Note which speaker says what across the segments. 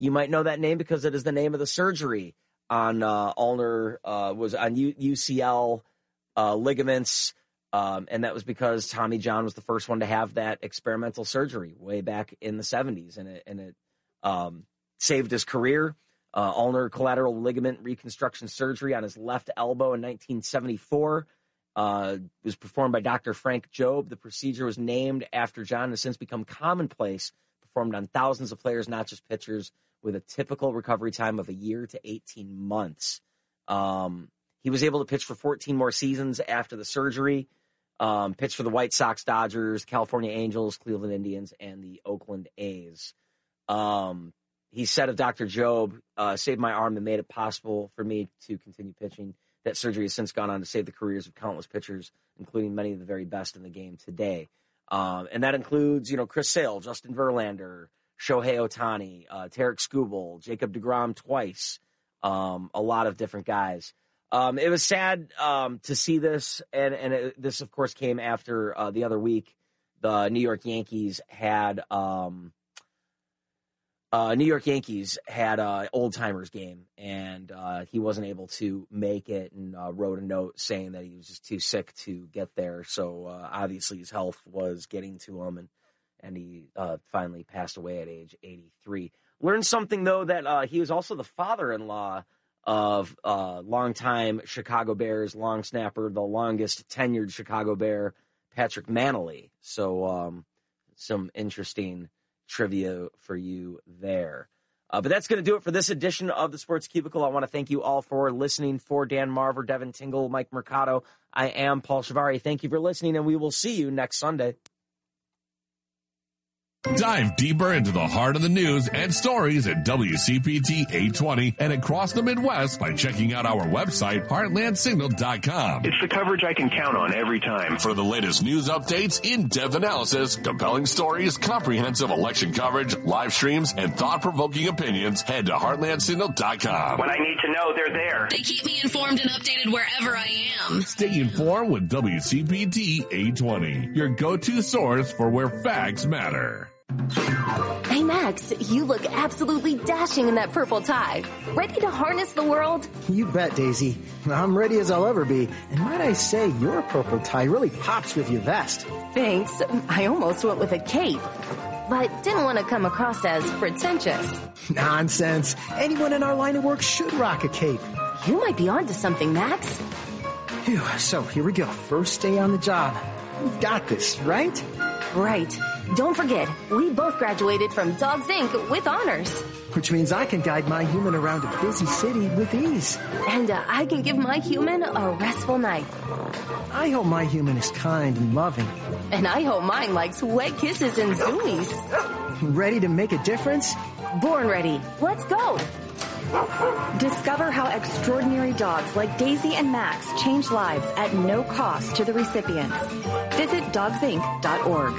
Speaker 1: You might know that name because it is the name of the surgery on Allner, was on UCL ligaments, and that was because Tommy John was the first one to have that experimental surgery way back in the 70s, and it saved his career. Ulnar collateral ligament reconstruction surgery on his left elbow in 1974 was performed by Dr. Frank Jobe. The procedure was named after John and has since become commonplace, performed on thousands of players, not just pitchers, with a typical recovery time of a year to 18 months. He was able to pitch for 14 more seasons after the surgery, pitched for the White Sox, Dodgers, California Angels, Cleveland Indians, and the Oakland A's. He said of Dr. Jobe, saved my arm and made it possible for me to continue pitching. That surgery has since gone on to save the careers of countless pitchers, including many of the very best in the game today. And that includes, Chris Sale, Justin Verlander, Shohei Ohtani, Tarek Skubal, Jacob deGrom twice, a lot of different guys. It was sad to see this, and this, of course, came after the other week. The New York Yankees had old timers game, and he wasn't able to make it, and wrote a note saying that he was just too sick to get there. So obviously his health was getting to him, and he finally passed away at age 83. Learned something though, that he was also the father-in-law of longtime Chicago Bears long snapper, the longest tenured Chicago Bear, Patrick Mannelly. So some interesting trivia for you there. But that's going to do it for this edition of the Sports Cubicle. I want to thank you all for listening. For Dan Marver, Devin Tingle, Mike Mercado, I am Paul Shivari. Thank you for listening, and we will see you next Sunday.
Speaker 2: Dive deeper into the heart of the news and stories at WCPT 820 and across the Midwest by checking out our website, heartlandsignal.com.
Speaker 3: It's the coverage I can count on every time.
Speaker 2: For the latest news updates, in-depth analysis, compelling stories, comprehensive election coverage, live streams, and thought-provoking opinions, head to heartlandsignal.com.
Speaker 3: When I need to know, they're there.
Speaker 4: They keep me informed and updated wherever I am.
Speaker 2: Stay informed with WCPT 820, your go-to source for where facts matter.
Speaker 5: Hey, Max, you look absolutely dashing in that purple tie. Ready to harness the world?
Speaker 6: You bet, Daisy. I'm ready as I'll ever be. And might I say, your purple tie really pops with your vest.
Speaker 5: Thanks. I almost went with a cape, but didn't want to come across as pretentious.
Speaker 6: Nonsense. Anyone in our line of work should rock a cape.
Speaker 5: You might be onto something, Max.
Speaker 6: Phew, so here we go. First day on the job. We've got this, right?
Speaker 5: Right. Don't forget, we both graduated from Dogs Inc. with honors.
Speaker 6: Which means I can guide my human around a busy city with ease.
Speaker 5: And I can give my human a restful night.
Speaker 6: I hope my human is kind and loving.
Speaker 5: And I hope mine likes wet kisses and zoomies.
Speaker 6: Ready to make a difference?
Speaker 5: Born ready. Let's go.
Speaker 7: Discover how extraordinary dogs like Daisy and Max change lives at no cost to the recipients. Visit dogsinc.org.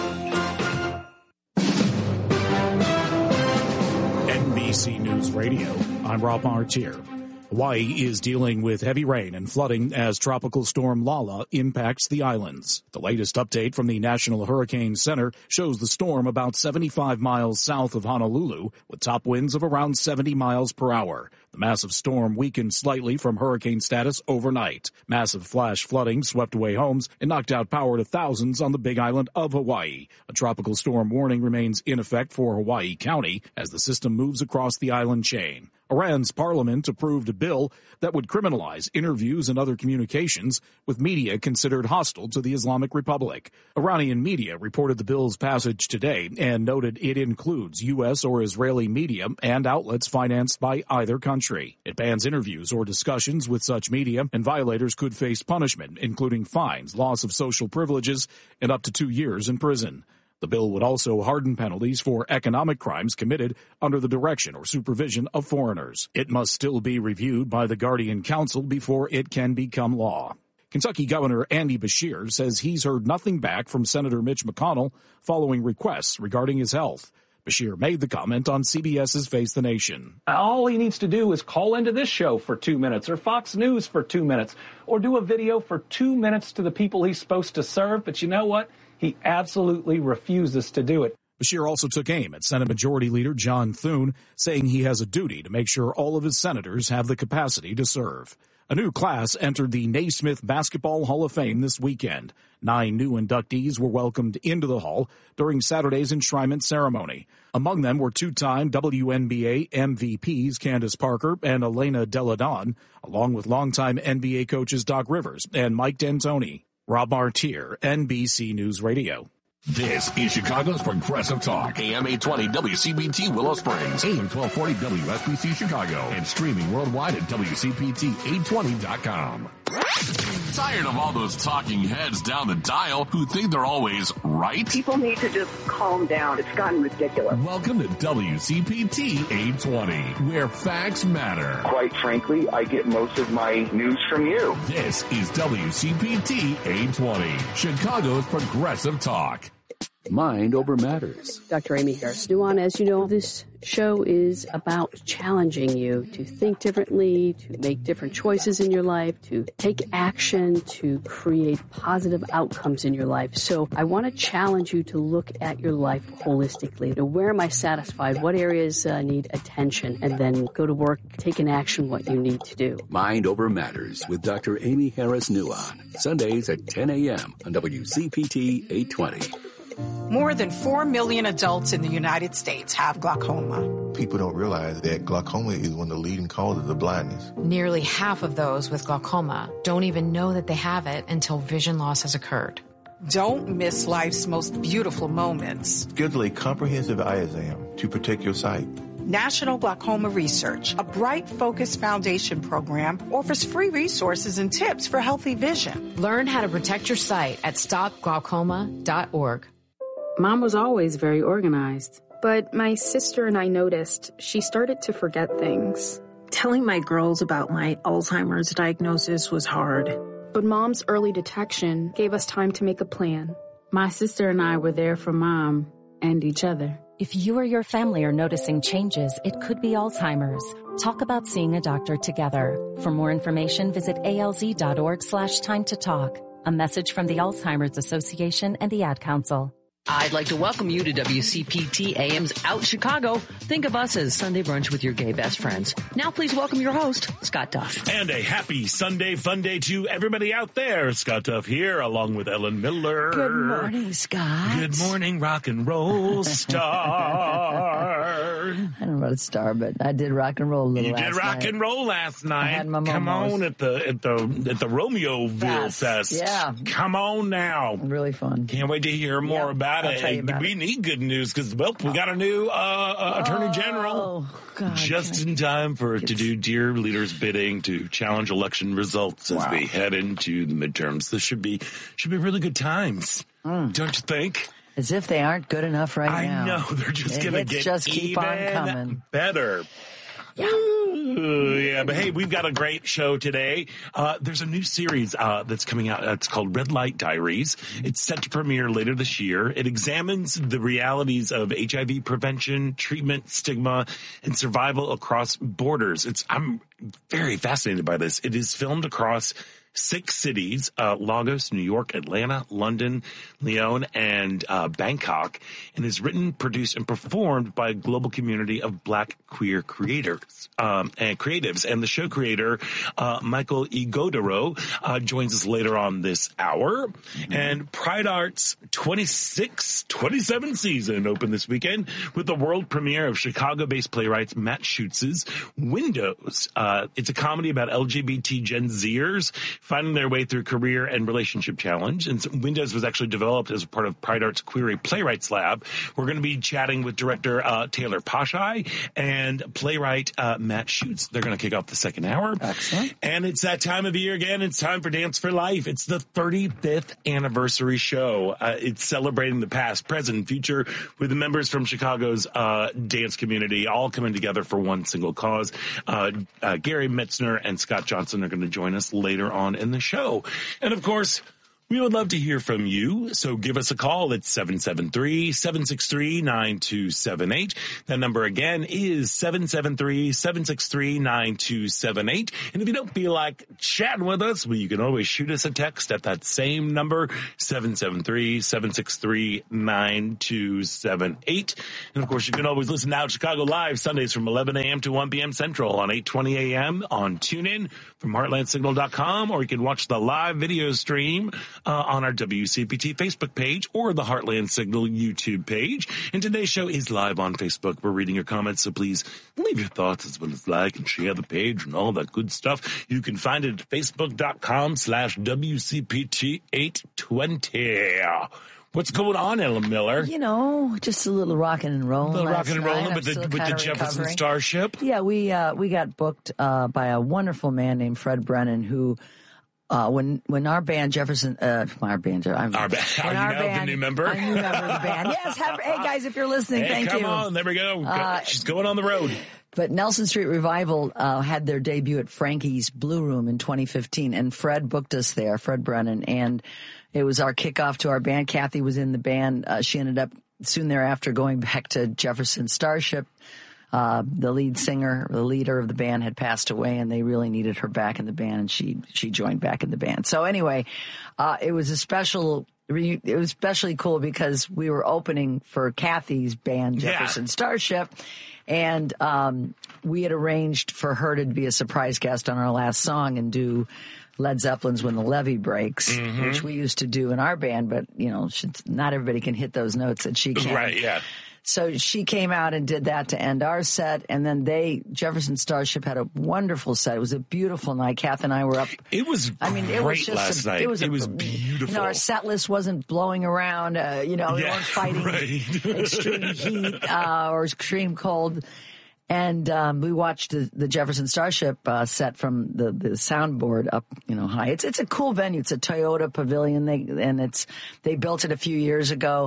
Speaker 8: NBC News Radio, I'm Rob Martier. Hawaii is dealing with heavy rain and flooding as Tropical Storm Lala impacts the islands. The latest update from the National Hurricane Center shows the storm about 75 miles south of Honolulu, with top winds of around 70 miles per hour. The massive storm weakened slightly from hurricane status overnight. Massive flash flooding swept away homes and knocked out power to thousands on the Big Island of Hawaii. A tropical storm warning remains in effect for Hawaii County as the system moves across the island chain. Iran's parliament approved a bill that would criminalize interviews and other communications with media considered hostile to the Islamic Republic. Iranian media reported the bill's passage today and noted it includes U.S. or Israeli media and outlets financed by either country. It bans interviews or discussions with such media, and violators could face punishment, including fines, loss of social privileges, and up to 2 years in prison. The bill would also harden penalties for economic crimes committed under the direction or supervision of foreigners. It must still be reviewed by the Guardian Council before it can become law. Kentucky Governor Andy Beshear says he's heard nothing back from Senator Mitch McConnell following requests regarding his health. Beshear made the comment on CBS's Face the Nation.
Speaker 9: All he needs to do is call into this show for 2 minutes, or Fox News for 2 minutes, or do a video for 2 minutes to the people he's supposed to serve. But you know what? He absolutely refuses to do it.
Speaker 8: Beshear also took aim at Senate Majority Leader John Thune, saying he has a duty to make sure all of his senators have the capacity to serve. A new class entered the Naismith Basketball Hall of Fame this weekend. 9 new inductees were welcomed into the hall during Saturday's enshrinement ceremony. Among them were two-time WNBA MVPs Candace Parker and Elena Delle Donne, along with longtime NBA coaches Doc Rivers and Mike D'Antoni. Rob Martier, NBC News Radio.
Speaker 2: This is Chicago's Progressive Talk. AM 820 WCPT Willow Springs. AM 1240 WSBC Chicago. And streaming worldwide at WCPT820.com. Tired of all those talking heads down the dial who think they're always right?
Speaker 10: People need to just calm down. It's gotten ridiculous.
Speaker 2: Welcome to WCPT 820, where facts matter.
Speaker 3: Quite frankly, I get most of my news from you.
Speaker 2: This is WCPT 820, Chicago's Progressive Talk.
Speaker 11: Mind Over Matters.
Speaker 12: Dr. Amy Harris Nuan, as you know, this show is about challenging you to think differently, to make different choices in your life, to take action, to create positive outcomes in your life. So I want to challenge you to look at your life holistically. To where am I satisfied? What areas need attention? And then go to work, take in action what you need to do.
Speaker 11: Mind Over Matters with Dr. Amy Harris Nuan. Sundays at 10 a.m. on WCPT 820.
Speaker 13: More than 4 million adults in the United States have glaucoma.
Speaker 14: People don't realize that glaucoma is one of the leading causes of blindness.
Speaker 15: Nearly half of those with glaucoma don't even know that they have it until vision loss has occurred.
Speaker 13: Don't miss life's most beautiful moments.
Speaker 14: Schedule a comprehensive eye exam to protect your sight.
Speaker 13: National Glaucoma Research, a Bright Focus Foundation program, offers free resources and tips for healthy vision.
Speaker 15: Learn how to protect your sight at stopglaucoma.org.
Speaker 16: Mom was always very organized.
Speaker 17: But my sister and I noticed she started to forget things.
Speaker 18: Telling my girls about my Alzheimer's diagnosis was hard.
Speaker 17: But Mom's early detection gave us time to make a plan.
Speaker 16: My sister and I were there for Mom and each other.
Speaker 19: If you or your family are noticing changes, it could be Alzheimer's. Talk about seeing a doctor together. For more information, visit alz.org/time to talk. A message from the Alzheimer's Association and the Ad Council.
Speaker 20: I'd like to welcome you to WCPT AM's Out Chicago. Think of us as Sunday brunch with your gay best friends. Now please welcome your host, Scott Duff.
Speaker 21: And a happy Sunday fun day to everybody out there. Scott Duff here, along with Ellen Miller.
Speaker 20: Good morning, Scott.
Speaker 21: Good morning, rock and roll star.
Speaker 20: I don't know about a star, but I did rock and roll a little last night.
Speaker 21: You did rock and roll last night.
Speaker 20: I had my
Speaker 21: Come
Speaker 20: momos.
Speaker 21: on at the Romeoville Fest.
Speaker 20: Yeah.
Speaker 21: Come on now.
Speaker 20: Really fun.
Speaker 21: Can't wait to hear more about
Speaker 20: I'll tell you
Speaker 21: it.
Speaker 20: about
Speaker 21: We need good news because, well, we got a new Attorney General.
Speaker 20: God,
Speaker 21: just in time for to do dear leaders' bidding to challenge election results as we head into the midterms. This should be really good times, don't you think?
Speaker 20: As if they aren't good enough now.
Speaker 21: I know, they're just going to get
Speaker 20: just keep
Speaker 21: even
Speaker 20: on coming.
Speaker 21: better. Yeah. Yeah, but hey, we've got a great show today. There's a new series that's coming out. It's called Red Light Diaries. It's set to premiere later this year. It examines the realities of HIV prevention, treatment, stigma, and survival across borders. I'm very fascinated by this. It is filmed across 6 cities, Lagos, New York, Atlanta, London, Lyon, and Bangkok, and is written, produced, and performed by a global community of Black queer creators and creatives. And the show creator, Michael Ighodaro, joins us later on this hour. Mm-hmm. And Pride Art's 27th season opened this weekend with the world premiere of Chicago-based playwright Matt Schutz's Windows. It's a comedy about LGBT Gen Zers finding their way through career and relationship challenge. And Windows was actually developed as a part of Pride Art's Query Playwrights Lab. We're going to be chatting with director Taylor Pashai and playwright Matt Schutz. They're going to kick off the second hour.
Speaker 20: Excellent.
Speaker 21: And it's that time of year again. It's time for Dance for Life. It's the 35th anniversary show. It's celebrating the past, present, and future with the members from Chicago's dance community all coming together for one single cause. Gary Metzner and Scott Johnson are going to join us later on in the show. And of course, We would love to hear from you, so give us a call at 773-763-9278. That number again is 773-763-9278. And if you don't feel like chatting with us, well, you can always shoot us a text at that same number, 773-763-9278. And of course, you can always listen now to Chicago Live Sundays from 11 a.m. to 1 p.m. Central on 8:20 a.m. on TuneIn from heartlandsignal.com, or you can watch the live video stream on our WCPT Facebook page or the Heartland Signal YouTube page. And today's show is live on Facebook. We're reading your comments, so please leave your thoughts as well as like and share the page and all that good stuff. You can find it at facebook.com/WCPT820. What's going on, Ellen Miller?
Speaker 1: You know, just a little rocking and rolling.
Speaker 21: A little rocking and rolling with the Jefferson Starship.
Speaker 1: Yeah, we got booked by a wonderful man named Fred Brennan, who when our band Jefferson, the new member of the band. Yes, hey guys, if you're listening, thank you.
Speaker 21: Come on, there we go. She's going on the road.
Speaker 1: But Nelson Street Revival had their debut at Frankie's Blue Room in 2015, and Fred booked us there, Fred Brennan, and it was our kickoff to our band. Kathy was in the band. She ended up soon thereafter going back to Jefferson Starship. The lead singer, the leader of the band, had passed away, and they really needed her back in the band, and she joined back in the band. So anyway, it was especially cool because we were opening for Kathy's band, Jefferson Starship, and we had arranged for her to be a surprise guest on our last song and do Led Zeppelin's When the Levee Breaks, which we used to do in our band, but, you know, not everybody can hit those notes that she can.
Speaker 21: Right, yeah.
Speaker 1: So she came out and did that to end our set, and then Jefferson Starship had a wonderful set. It was a beautiful night. Kath and I were up.
Speaker 21: It was great last night. It was beautiful.
Speaker 1: You know, our set list wasn't blowing around. We weren't fighting extreme heat or extreme cold. And we watched the Jefferson Starship set from the soundboard up, high. It's a cool venue. It's a Toyota Pavilion. They built it a few years ago.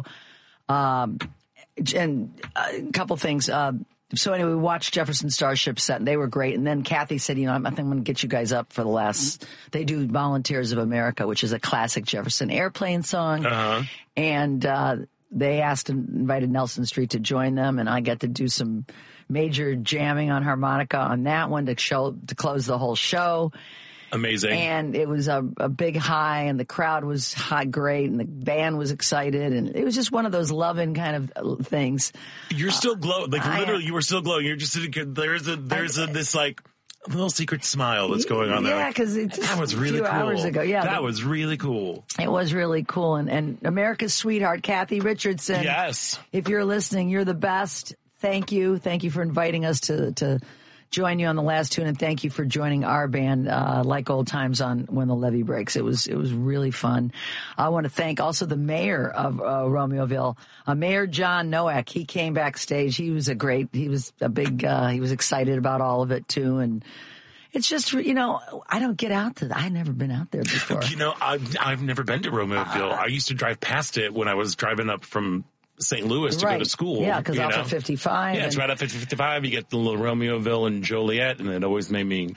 Speaker 1: And a couple things. So anyway, we watched Jefferson Starship set, and they were great. And then Kathy said, I think I'm going to get you guys up for the last. They do Volunteers of America, which is a classic Jefferson Airplane song. Uh-huh. And they invited Nelson Street to join them, and I got to do some major jamming on harmonica on that one to close the whole show.
Speaker 21: Amazing.
Speaker 1: And it was a big high, and the crowd was great, and the band was excited, and it was just one of those loving kind of things.
Speaker 21: You're still glowing. Literally, you were still glowing. You're just sitting here. There's this little secret smile that's going on there.
Speaker 1: Yeah, because
Speaker 21: that was really cool.
Speaker 1: Hours ago. Yeah,
Speaker 21: that was really cool.
Speaker 1: It was really cool. And America's sweetheart, Kathy Richardson.
Speaker 21: Yes.
Speaker 1: If you're listening, you're the best. Thank you. Thank you for inviting us to join you on the last tune, and thank you for joining our band, like old times on When the Levee Breaks. It was really fun. I want to thank also the mayor of Romeoville, Mayor John Nowak. He came backstage. He was he was excited about all of it too. And it's just, I don't get out to that. I've never been out there before.
Speaker 21: I've never been to Romeoville. I used to drive past it when I was driving up from St. Louis to go to school.
Speaker 1: Yeah, because off of 55.
Speaker 21: Yeah, it's right off of 55. You get the little Romeoville and Joliet, and it always made me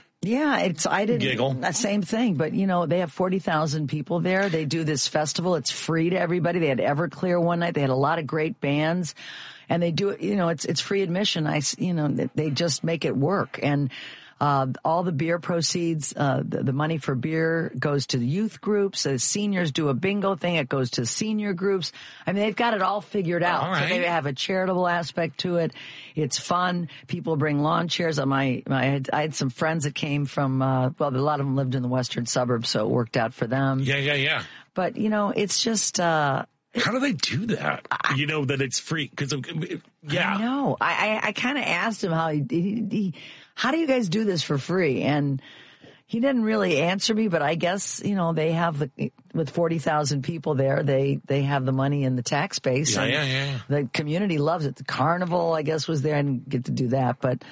Speaker 1: I didn't
Speaker 21: giggle.
Speaker 1: Same thing, but they have 40,000 people there. They do this festival. It's free to everybody. They had Everclear one night. They had a lot of great bands, and they do it. It's free admission. They just make it work. And all the beer proceeds, the money for beer goes to the youth groups. The seniors do a bingo thing. It goes to senior groups. I mean, they've got it all figured out.
Speaker 21: All right.
Speaker 1: So they have a charitable aspect to it. It's fun. People bring lawn chairs. I had some friends that came from, a lot of them lived in the western suburbs, so it worked out for them.
Speaker 21: Yeah.
Speaker 1: But, it's just,
Speaker 21: how do they do that? That it's free? Because, yeah.
Speaker 1: I know. I kind of asked him how do you guys do this for free? And he didn't really answer me, but I guess, they have with 40,000 people there, they have the money in the tax base.
Speaker 21: Yeah.
Speaker 1: The community loves it. The carnival, I guess, was there. I didn't get to do that, but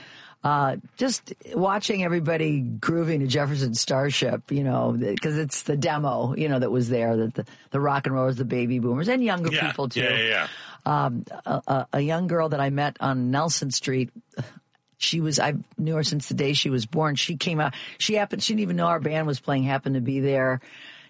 Speaker 1: just watching everybody grooving to Jefferson Starship, because it's the demo, that was there, that the rock and rollers, the baby boomers, and younger people too.
Speaker 21: Yeah.
Speaker 1: A young girl that I met on Nelson Street, I knew her since the day she was born. She came out. She didn't even know our band was playing, happened to be there.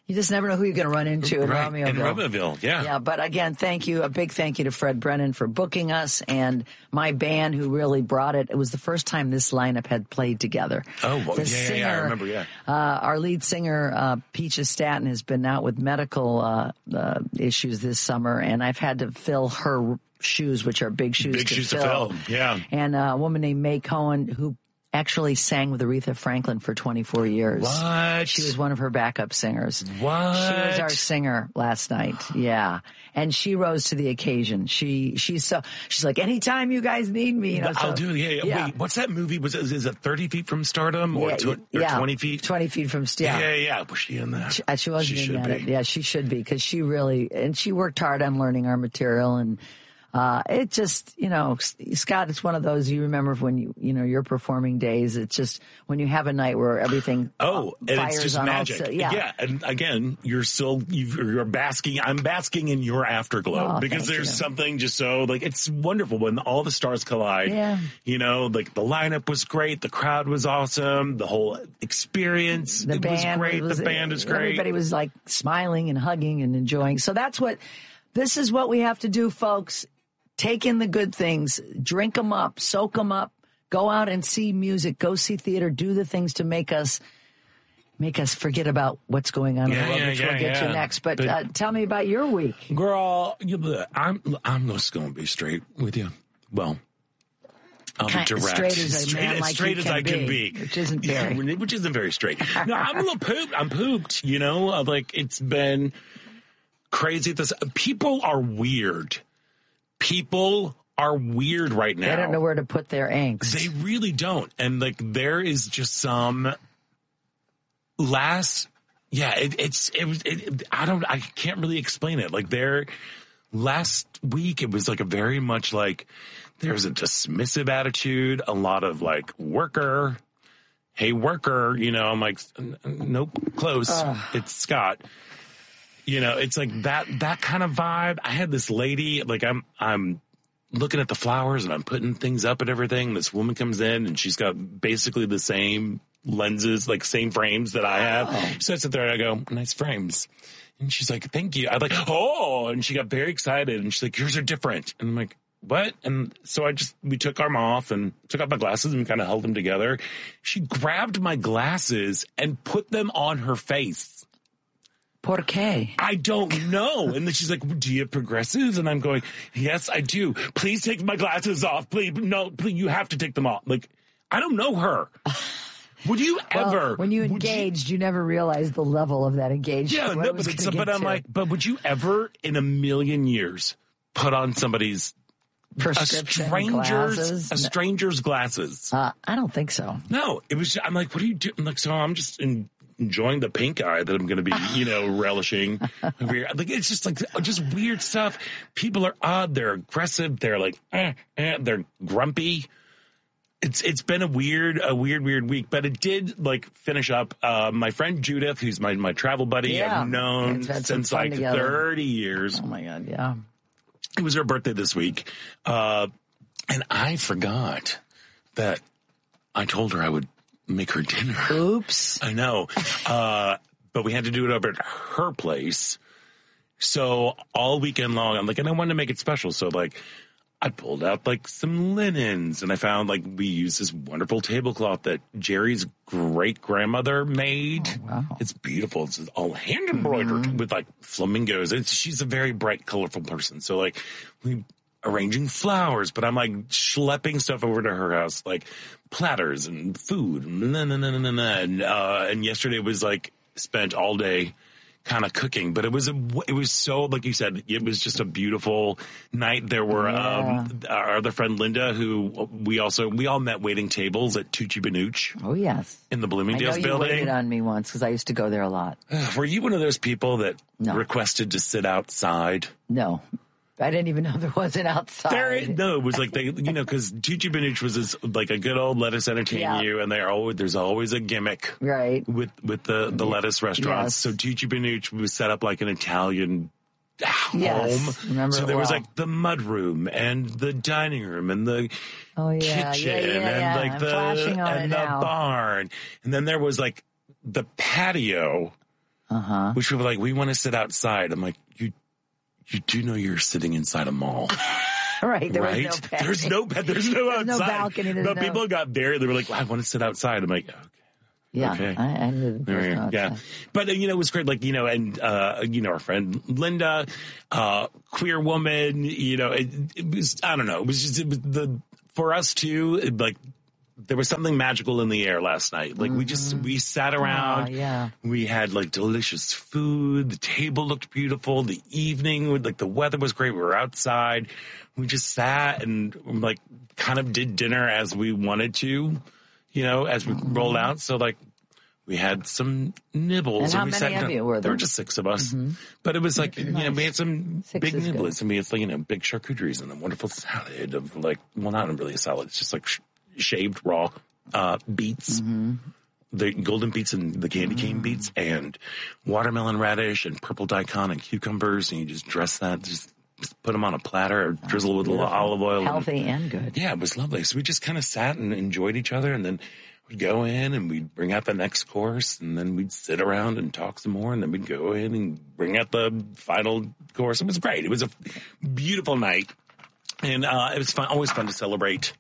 Speaker 1: You just never know who you're going to run into in
Speaker 21: Right,
Speaker 1: Romeoville.
Speaker 21: in Romeoville, yeah.
Speaker 1: Yeah, but again, thank you. A big thank you to Fred Brennan for booking us and my band who really brought it. It was the first time this lineup had played together.
Speaker 21: Oh, well, yeah, I remember, yeah.
Speaker 1: Our lead singer, Peaches Staton, has been out with medical issues this summer, and I've had to fill her shoes, which are big shoes to fill.
Speaker 21: Yeah.
Speaker 1: And a woman named May Cohen, who actually sang with Aretha Franklin for 24 years.
Speaker 21: What?
Speaker 1: She was one of her backup singers.
Speaker 21: What?
Speaker 1: She was our singer last night. Yeah. And she rose to the occasion. She's like, anytime you guys need me, you know.
Speaker 21: I'll do it. Yeah. Wait, what's that movie? Is it 30 Feet from Stardom or 20 Feet?
Speaker 1: 20 Feet from Stardom.
Speaker 21: Yeah. Was she in that?
Speaker 1: She wasn't in that. Yeah, she should be, because she worked hard on learning our material, and it just, you know, Scott, it's one of those you remember when you know, your performing days. It's just when you have a night where everything
Speaker 21: and
Speaker 1: fires
Speaker 21: it's just
Speaker 1: on
Speaker 21: magic.
Speaker 1: all. Yeah.
Speaker 21: And again, you're basking. I'm basking in your afterglow because there's something just so, like, it's wonderful when all the stars collide.
Speaker 1: Yeah.
Speaker 21: You know, like the lineup was great, the crowd was awesome, the whole experience was great. The band is great.
Speaker 1: Everybody was like smiling and hugging and enjoying. So this is what we have to do, folks. Take in the good things, drink them up, soak them up, go out and see music, go see theater, do the things to make us forget about what's going on in the world, which we'll get to next. But tell me about your week.
Speaker 21: Girl, I'm just going to be straight with you. Well, I'll be direct. Straight as I can be.
Speaker 1: Which isn't very.
Speaker 21: Which isn't very straight. No, I'm a little pooped. I'm pooped, you know? Like, it's been crazy. People are weird. People are weird right now.
Speaker 1: They don't know where to put their angst.
Speaker 21: They really don't. And like, there is just some I can't really explain it. Like, last week, it was like a very much like, there's a dismissive attitude, a lot of like, hey worker, you know, I'm like, nope, close. It's Scott. You know, it's like that kind of vibe. I had this lady, like, I'm looking at the flowers and I'm putting things up and everything. This woman comes in and she's got basically the same lenses, like same frames that I have. So I sit there and I go, nice frames. And she's like, thank you. I'm like, oh, and she got very excited and she's like, yours are different. And I'm like, what? And so we took our off and took off my glasses and kind of held them together. She grabbed my glasses and put them on her face.
Speaker 1: ¿Por qué?
Speaker 21: I don't know. And then she's like, do you have progressives? And I'm going, yes, I do. Please take my glasses off. Please, no, please, you have to take them off. Like, I don't know her. Would you ever?
Speaker 1: When you engaged, you never realized the level of that engagement.
Speaker 21: Yeah, no, but I'm like, but would you ever in a million years put on somebody's
Speaker 1: glasses?
Speaker 21: A stranger's glasses?
Speaker 1: I don't think so.
Speaker 21: No, it was, I'm like, what are you doing? Like, so I'm just enjoying the pink eye that I'm going to be, you know, relishing. Like, it's just like, just weird stuff. People are odd. They're aggressive. They're like, they're grumpy. It's been a weird week, but it did like finish up. My friend Judith, who's my travel buddy, I've known since like 30 years.
Speaker 1: Oh my God. Yeah.
Speaker 21: It was her birthday this week. And I forgot that I told her I would make her dinner.
Speaker 1: Oops.
Speaker 21: I know. But we had to do it over at her place. So all weekend long, I'm like, and I wanted to make it special. So like, I pulled out like some linens and I found like we used this wonderful tablecloth that Jerry's great grandmother made.
Speaker 1: Oh, wow.
Speaker 21: It's beautiful. It's all hand embroidered with like flamingos. She's a very bright, colorful person. So like we arranging flowers, but I'm like schlepping stuff over to her house, like platters and food. And yesterday was like spent all day kind of cooking, but it was so, like you said, it was just a beautiful night. There were our other friend Linda, who we all met waiting tables at Tucci Benucci.
Speaker 1: Oh yes,
Speaker 21: in the Bloomingdale's
Speaker 1: building.
Speaker 21: You
Speaker 1: waited on me once because I used to go there a lot.
Speaker 21: Were you one of those people that requested to sit outside?
Speaker 1: No. I didn't even know there was an outside.
Speaker 21: No, it was like because Tucci Benucci was like a good old lettuce entertain you, and there's always a gimmick,
Speaker 1: right?
Speaker 21: With the lettuce restaurants.
Speaker 1: Yes.
Speaker 21: So Tucci Benucci was set up like an Italian home.
Speaker 1: Yes, remember
Speaker 21: so there was like the mud room and the dining room and the kitchen and like the barn, and then there was like the patio which were like, we want to sit outside. I'm like, you do know you're sitting inside a mall.
Speaker 1: Right.
Speaker 21: There's no outside.
Speaker 1: There's no balcony.
Speaker 21: But people got there. They were like, well, I want to sit outside. I'm like, okay.
Speaker 1: Yeah.
Speaker 21: Okay.
Speaker 1: I knew
Speaker 21: yeah. But, it was great. Like, and, our friend Linda, queer woman, it was, I don't know. It was for us too, there was something magical in the air last night. Like we sat around. We had like delicious food. The table looked beautiful. The evening, the weather was great. We were outside. We just sat and like kind of did dinner as we wanted to, as we rolled out. So we had some nibbles.
Speaker 1: And how many of you were there?
Speaker 21: There were just 6 of us. But it was like,
Speaker 1: nice.
Speaker 21: we had some
Speaker 1: 6
Speaker 21: big nibbles.
Speaker 1: good.
Speaker 21: And we had big charcuteries and a wonderful salad of not really a salad. It's just shaved raw beets, the golden beets and the candy cane beets, and watermelon radish and purple daikon and cucumbers, and you just dress that, just put them on a platter, or drizzle with a little olive oil.
Speaker 1: Healthy and good.
Speaker 21: Yeah, it was lovely. So we just kind of sat and enjoyed each other, and then we'd go in and we'd bring out the next course, and then we'd sit around and talk some more, and then we'd go in and bring out the final course. It was great. It was a beautiful night, and it was fun. Always fun to celebrate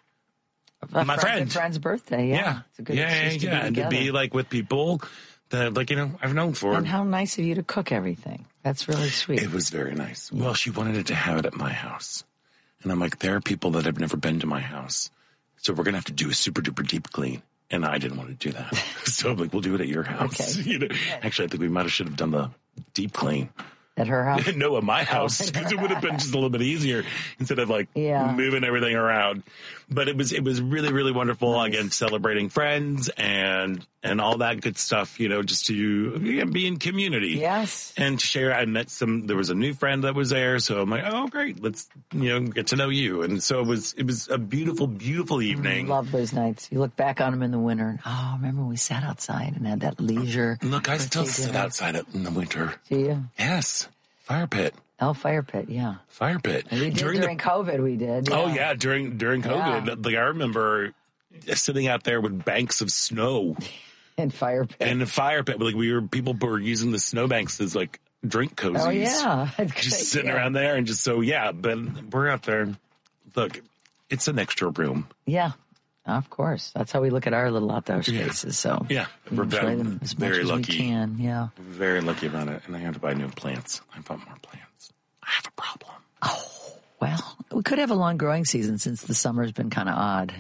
Speaker 21: my
Speaker 1: friend's birthday. Yeah. It's a good excuse to be
Speaker 21: and to be with people that I've known for.
Speaker 1: And how nice of you to cook everything. That's really sweet.
Speaker 21: It was very nice. Well, she wanted to have it at my house. And I'm like, there are people that have never been to my house. So we're going to have to do a super duper deep clean. And I didn't want to do that. So I'm like, we'll do it at your house. Okay. Actually, I think we should have done the deep clean
Speaker 1: at her house.
Speaker 21: No, at my house, because it would have been just a little bit easier instead of moving everything around. But it was really, really wonderful. Nice. Again, celebrating friends and all that good stuff, just to be in community.
Speaker 1: Yes.
Speaker 21: And to share. I met there was a new friend that was there. So I'm like, oh, great. Let's, get to know you. And so it was a beautiful, beautiful evening.
Speaker 1: Love those nights. You look back on them in the winter. Oh, remember when we sat outside and had that leisure.
Speaker 21: Look, I still sit outside in the winter.
Speaker 1: Do you?
Speaker 21: Yes. Fire pit.
Speaker 1: Oh, fire pit, yeah.
Speaker 21: Fire pit.
Speaker 1: We did during COVID, we did. Yeah.
Speaker 21: Oh, yeah, during COVID. I remember sitting out there with banks of snow.
Speaker 1: And fire pit.
Speaker 21: And the fire pit. People were using the snowbanks as drink cozies. Oh,
Speaker 1: yeah.
Speaker 21: Just sitting around there and just but we're out there. Look, it's an extra room.
Speaker 1: Yeah. Of course. That's how we look at our little outdoor spaces. So
Speaker 21: yeah, we're
Speaker 1: them as
Speaker 21: very
Speaker 1: much as
Speaker 21: lucky.
Speaker 1: We can. Yeah.
Speaker 21: Very lucky about it. And I had to buy new plants. I bought more plants. I have a problem.
Speaker 1: Oh, well, we could have a long growing season since the summer's been kind of odd.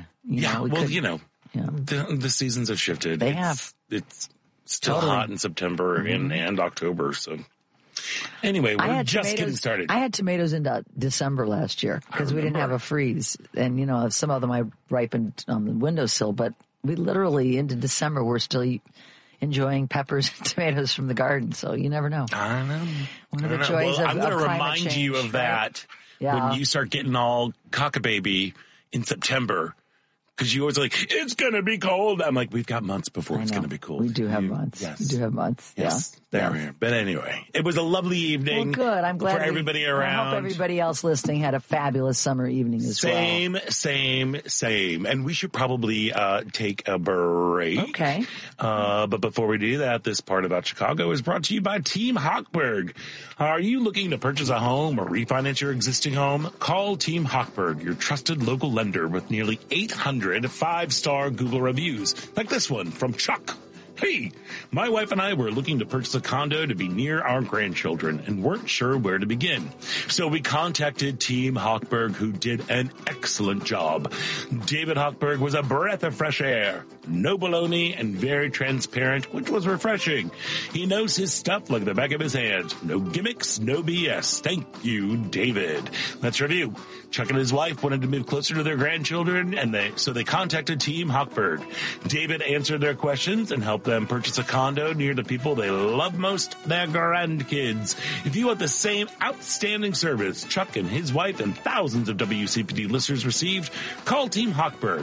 Speaker 21: The seasons have shifted.
Speaker 1: They have.
Speaker 21: It's still hot in September and October. So anyway, we're just getting started.
Speaker 1: I had tomatoes in December last year because we didn't have a freeze. And, some of them I ripened on the windowsill, but we literally into December, we're still enjoying peppers and tomatoes from the garden. So you never know.
Speaker 21: I know.
Speaker 1: One of the joys of
Speaker 21: I'm going to
Speaker 1: remind
Speaker 21: change, you of that when you start getting all cock-a-baby in September. Because you always it's going to be cold. I'm like, we've got months before it's going to be cold.
Speaker 1: We do have months.
Speaker 21: Yes.
Speaker 1: We do have months.
Speaker 21: Yes.
Speaker 1: Yeah.
Speaker 21: There we are. But anyway, it was a lovely evening.
Speaker 1: Well, good. I'm glad
Speaker 21: for everybody around.
Speaker 1: I hope everybody else listening had a fabulous summer evening as
Speaker 21: well. Same. And we should probably take a break.
Speaker 1: Okay.
Speaker 21: But before we do that, this part about Chicago is brought to you by Team Hochberg. Are you looking to purchase a home or refinance your existing home? Call Team Hochberg, your trusted local lender with nearly 800 5-star Google reviews, like this one from Chuck. Hey, my wife and I were looking to purchase a condo to be near our grandchildren and weren't sure where to begin. So we contacted Team Hochberg, who did an excellent job. David Hochberg was a breath of fresh air, no baloney, and very transparent, which was refreshing. He knows his stuff like the back of his hand. No gimmicks, no BS. Thank you, David. Let's review. Chuck and his wife wanted to move closer to their grandchildren, so they contacted Team Hochberg. David answered their questions and helped them purchase a condo near the people they love most, their grandkids. If you want the same outstanding service Chuck and his wife and thousands of WCPT listeners received, call Team Hochberg,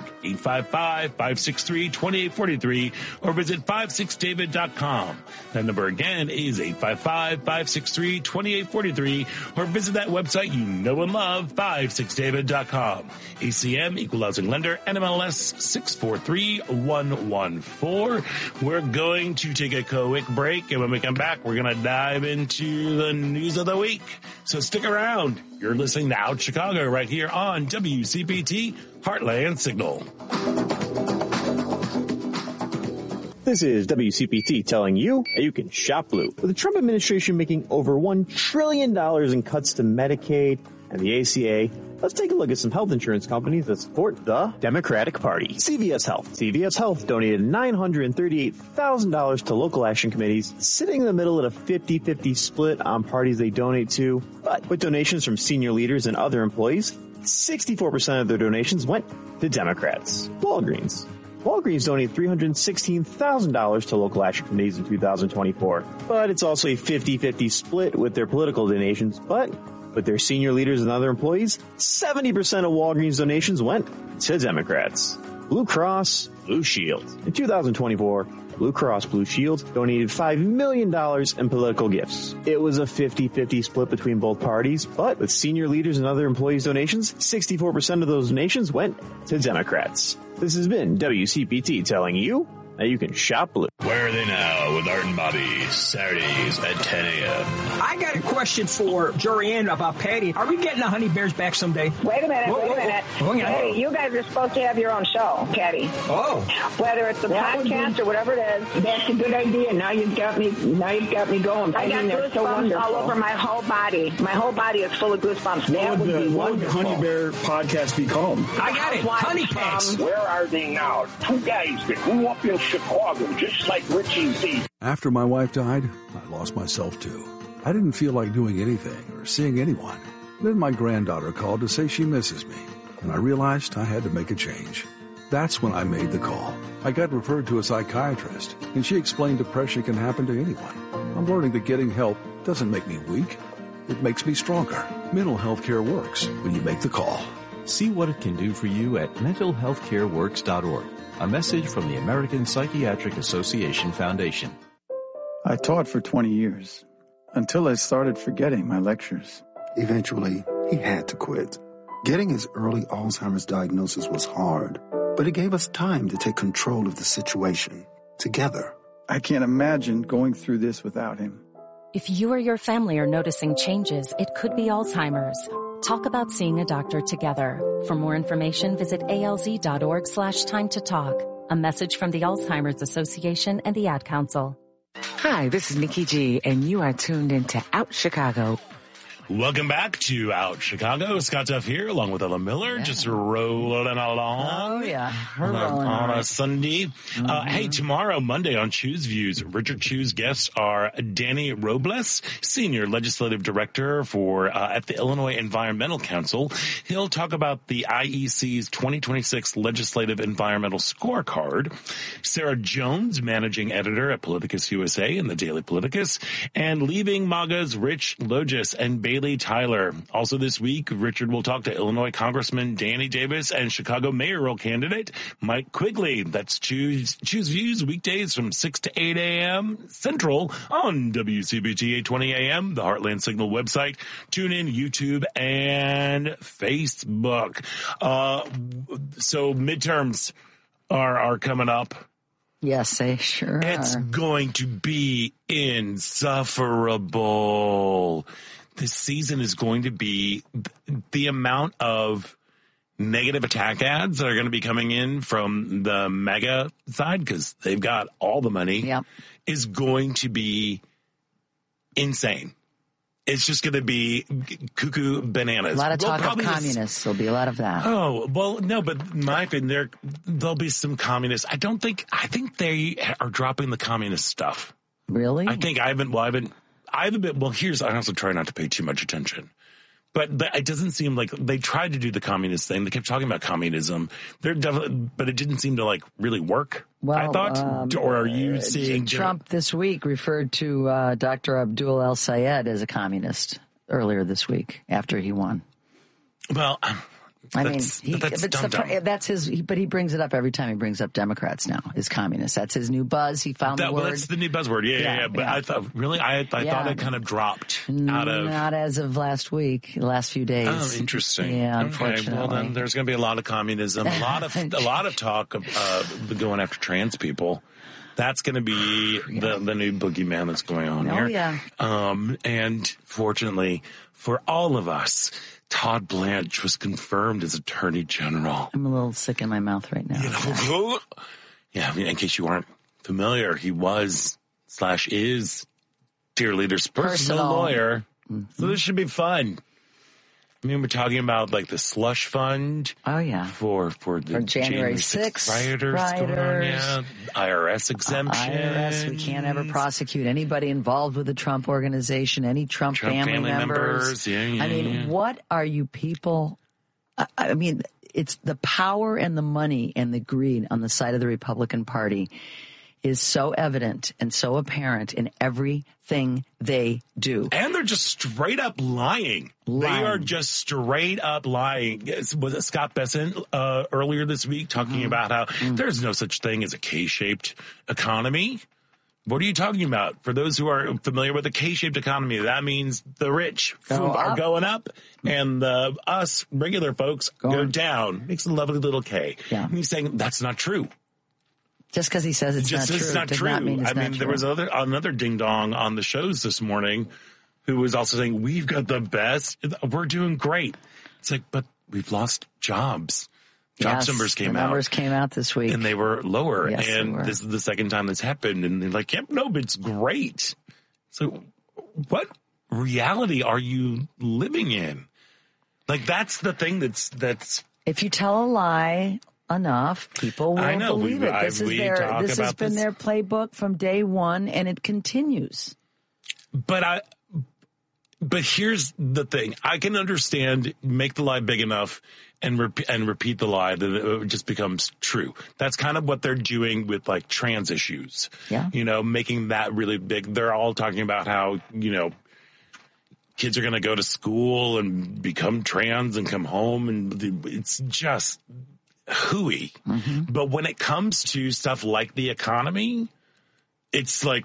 Speaker 21: 855-563-2843, or visit 56david.com. That number again is 855-563-2843, or visit that website you know and love, 56david.com. basicsdavid.com. ECM, Equal Housing Lender, NMLS 643114. We're going to take a quick break, and when we come back, we're going to dive into the news of the week. So stick around. You're listening to Out Chicago right here on WCPT Heartland Signal.
Speaker 4: This is WCPT telling you that you can shop blue. With the Trump administration making over $1 trillion in cuts to Medicaid and the ACA, let's take a look at some health insurance companies that support the Democratic Party. CVS Health. CVS Health donated $938,000 to local action committees, sitting in the middle at a 50-50 split on parties they donate to. But with donations from senior leaders and other employees, 64% of their donations went to Democrats. Walgreens donated $316,000 to local action committees in 2024. But it's also a 50-50 split with their political donations. But with their senior leaders and other employees, 70% of Walgreens donations went to Democrats. Blue Cross Blue Shield. In 2024, Blue Cross Blue Shield donated $5 million in political gifts. It was a 50-50 split between both parties, but with senior leaders and other employees' donations, 64% of those donations went to Democrats. This has been WCPT telling you that you can shop blue.
Speaker 22: Where are they now with Art and Bobby, Saturdays at 10 a.m.
Speaker 23: I got a question for Jorianne about Patty. Are we getting the Honey Bears back someday?
Speaker 10: Wait a minute. Hey, you guys are supposed to have your own show, Patty.
Speaker 23: Oh.
Speaker 10: Whether it's a podcast or whatever it is.
Speaker 18: That's a good idea. Now you've got me going.
Speaker 10: I got goosebumps all over my whole body. My whole body is full of goosebumps.
Speaker 24: What would the Honey Bear podcast be called?
Speaker 23: I got it. Honey Pants.
Speaker 25: Where are they now? Two guys that grew up in Chicago, just like Richie Z.
Speaker 26: After my wife died, I lost myself too. I didn't feel like doing anything or seeing anyone. Then my granddaughter called to say she misses me, and I realized I had to make a change. That's when I made the call. I got referred to a psychiatrist, and she explained depression can happen to anyone. I'm learning that getting help doesn't make me weak. It makes me stronger. Mental health care works when you make the call.
Speaker 27: See what it can do for you at mentalhealthcareworks.org. A message from the American Psychiatric Association Foundation.
Speaker 28: I taught for 20 years, until I started forgetting my lectures.
Speaker 29: Eventually, he had to quit. Getting his early Alzheimer's diagnosis was hard, but it gave us time to take control of the situation, together.
Speaker 28: I can't imagine going through this without him.
Speaker 19: If you or your family are noticing changes, it could be Alzheimer's. Talk about seeing a doctor together. For more information, visit alz.org/time to talk. A message from the Alzheimer's Association and the Ad Council.
Speaker 30: Hi, this is Nikki G, and you are tuned into Out Chicago.
Speaker 21: Welcome back to Out Chicago. Scott Duff here, along with Ella Miller, just rolling along.
Speaker 1: Oh, yeah.
Speaker 21: On a Sunday. Hey, tomorrow, Monday, on Choose Views, Richard Chu's guests are Danny Robles, Senior Legislative Director for at the Illinois Environmental Council. He'll talk about the IEC's 2026 Legislative Environmental Scorecard. Sarah Jones, Managing Editor at Politicus USA and the Daily Politicus. And leaving MAGA's Rich Logis and Bailey Tyler. Also this week, Richard will talk to Illinois Congressman Danny Davis and Chicago mayoral candidate Mike Quigley. That's Choose Views weekdays from 6 to 8 a.m. Central on WCPT 820 a.m., the Heartland Signal website, TuneIn, YouTube, and Facebook. So midterms are coming up.
Speaker 1: Yes, they sure
Speaker 21: It's
Speaker 1: are.
Speaker 21: going to be insufferable. This season is going to be the amount of negative attack ads that are going to be coming in from the mega side, because they've got all the money, is going to be insane. It's just going to be cuckoo bananas.
Speaker 1: A lot of talk of communists. There'll be a lot of that.
Speaker 21: Oh, well, no, but my opinion, there'll be some communists. I think they are dropping the communist stuff.
Speaker 1: Really?
Speaker 21: I haven't been, I also try not to pay too much attention. But it doesn't seem like they tried to do the communist thing. They kept talking about communism. But it didn't seem to really work.
Speaker 1: Well,
Speaker 21: I thought, or are you seeing
Speaker 1: Trump this week referred to Dr. Abdul El Sayed as a communist earlier this week after he won?
Speaker 21: Well,
Speaker 1: That's his. But he brings it up every time he brings up Democrats now. Is communists. That's his new buzz. He found the word.
Speaker 21: That's the new buzzword. Yeah. But I thought thought it kind of dropped out of.
Speaker 1: Not as of last week. The last few days.
Speaker 21: Oh, interesting.
Speaker 1: Yeah, unfortunately.
Speaker 21: Well, then there's going to be a lot of communism. A lot of talk of going after trans people. That's going to be the new boogeyman that's going on here.
Speaker 1: Oh yeah.
Speaker 21: And fortunately for all of us, Todd Blanche was confirmed as Attorney General.
Speaker 1: I'm a little sick in my mouth right now.
Speaker 21: Yeah, in case you aren't familiar, he was / is Dear Leader's personal lawyer. Mm-hmm. So this should be fun. I mean, we're talking about like the slush fund.
Speaker 1: Oh yeah,
Speaker 21: for the
Speaker 1: January 6th rioters.
Speaker 21: Going on, yeah. IRS exemption.
Speaker 1: IRS, we can't ever prosecute anybody involved with the Trump organization, any Trump family members.
Speaker 21: Yeah,
Speaker 1: I mean, what are you people? I mean, it's the power and the money and the greed on the side of the Republican Party is so evident and so apparent in everything they do.
Speaker 21: And they're just straight up lying. They are just straight up lying. Was it Scott Bessent earlier this week talking about how there's no such thing as a K-shaped economy? What are you talking about? For those who are familiar with the K-shaped economy, that means the rich are going up and us regular folks go down. Makes a lovely little K.
Speaker 1: Yeah.
Speaker 21: And he's saying that's not true.
Speaker 1: Just because he says it's not true. Not mean it's not true.
Speaker 21: There was another ding dong on the shows this morning who was also saying, we've got the best. We're doing great. It's like, but we've lost jobs. Jobs numbers came
Speaker 1: out this week.
Speaker 21: And they were lower.
Speaker 1: Yes,
Speaker 21: and this is the second time that's happened. And they're like, no, but it's great. So what reality are you living in? Like, that's the thing that's.
Speaker 1: If you tell a lie enough, people will believe it. This has been their playbook from day one, and it continues.
Speaker 21: But here's the thing: I can understand, make the lie big enough, and repeat the lie that it just becomes true. That's kind of what they're doing with like trans issues.
Speaker 1: Yeah,
Speaker 21: making that really big. They're all talking about how kids are going to go to school and become trans and come home, and it's just hooey.
Speaker 1: Mm-hmm.
Speaker 21: But when it comes to stuff like the economy, it's like,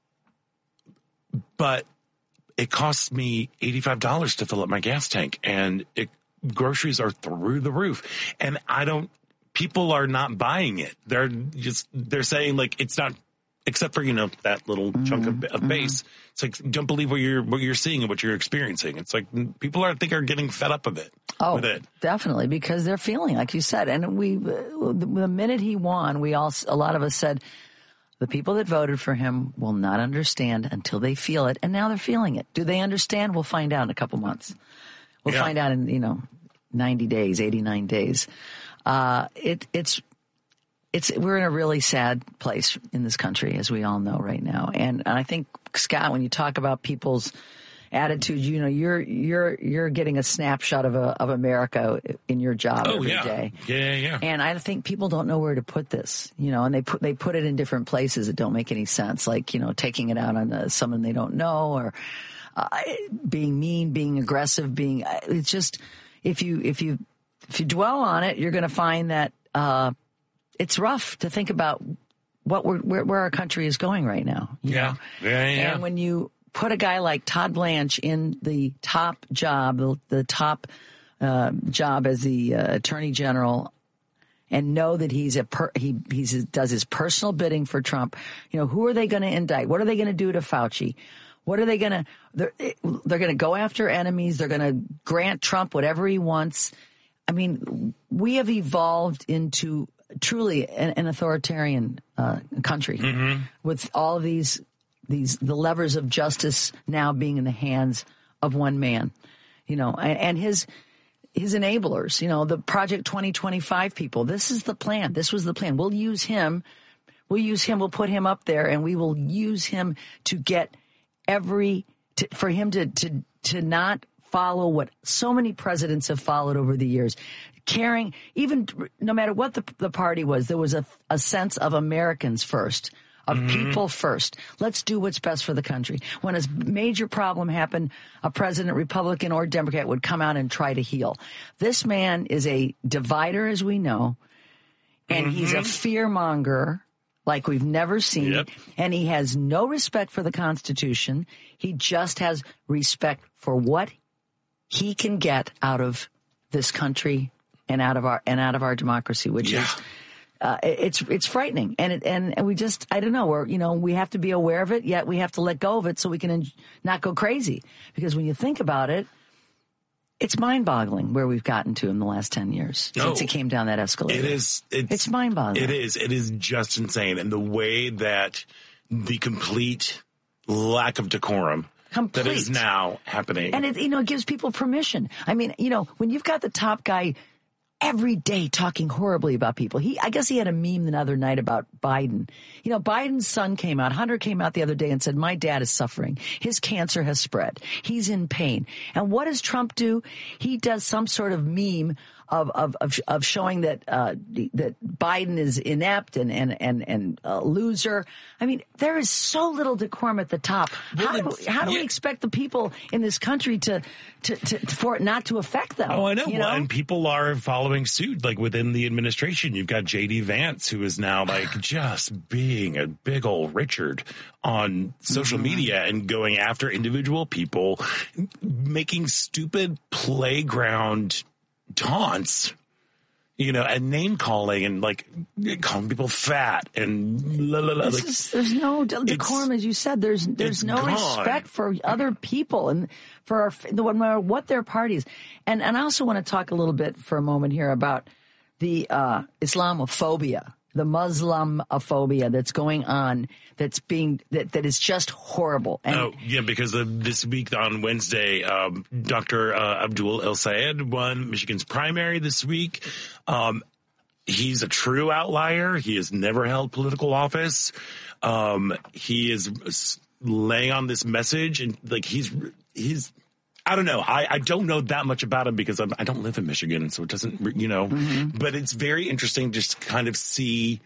Speaker 21: but it costs me $85 to fill up my gas tank, and groceries are through the roof, and people are not buying it. They're saying like, it's not, except for, that little chunk of base. It's like, don't believe what you're seeing and what you're experiencing. It's like, people are getting fed up with it.
Speaker 1: Oh, definitely, because they're feeling, like you said, and the minute he won, a lot of us said, the people that voted for him will not understand until they feel it, and now they're feeling it. Do they understand? We'll find out in a couple months. We'll find out in, 90 days, 89 days. We're in a really sad place in this country, as we all know right now. And I think, Scott, when you talk about people's attitudes, you're getting a snapshot of America in your job every day.
Speaker 21: Yeah.
Speaker 1: And I think people don't know where to put this, and they put it in different places that don't make any sense, like, taking it out on someone they don't know, or being mean, being aggressive, it's just, if you dwell on it, you're going to find that it's rough to think about where our country is going right now.
Speaker 21: Yeah.
Speaker 1: And when you put a guy like Todd Blanche in the top job, the top job as the Attorney General, and know that he does his personal bidding for Trump, who are they going to indict? What are they going to do to Fauci? What are they going to? They're going to go after enemies. They're going to grant Trump whatever he wants. I mean, we have evolved into truly an authoritarian country with all of the levers of justice now being in the hands of one man, and his enablers, the Project 2025 people. This is the plan. This was the plan. We'll use him. We'll put him up there, and we will use him to get for him to not follow what so many presidents have followed over the years. Caring, even no matter what the party was, there was a sense of Americans first, of people first. Let's do what's best for the country. When a major problem happened, a president, Republican or Democrat, would come out and try to heal. This man is a divider, as we know, and he's a fear monger like we've never seen.
Speaker 21: Yep.
Speaker 1: And he has no respect for the Constitution. He just has respect for what he can get out of this country and out of our democracy, which is it's frightening. And we just, I don't know, we have to be aware of it, yet we have to let go of it so we can not go crazy. Because when you think about it, it's mind-boggling where we've gotten to in the last 10 years since it came down that escalator. It's mind-boggling.
Speaker 21: It is. It is just insane. And the way that the complete lack of decorum that is now happening.
Speaker 1: And it gives people permission. I mean, when you've got the top guy every day talking horribly about people. I guess he had a meme the other night about Biden. Biden's son came out, Hunter came out the other day and said, my dad is suffering. His cancer has spread. He's in pain. And what does Trump do? He does some sort of meme of showing that that Biden is inept and a loser. I mean, there is so little decorum at the top. How do we expect the people in this country for it not to affect them?
Speaker 21: Oh, I know. Well, and people are following suit. Like within the administration, you've got J.D. Vance, who is now just being a big old Richard on social media and going after individual people, making stupid playground taunts, and name calling and calling people fat and
Speaker 1: there's no decorum, as you said. There's no respect for other people and for no matter what their party is. And I also want to talk a little bit for a moment here about the Islamophobia, the Muslamophobia that's going on. That is just horrible. And
Speaker 21: because this week on Wednesday, Dr. Abdul El Sayed won Michigan's primary this week. He's a true outlier. He has never held political office. He is laying on this message and he's I don't know. I don't know that much about him because I don't live in Michigan, so it doesn't, but it's very interesting just to kind of see